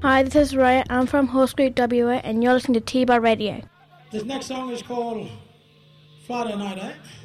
Hi, this is Raya. I'm from Horse Creek, WA, and you're listening to T-Bar Radio. This next song is called Friday Night, eh?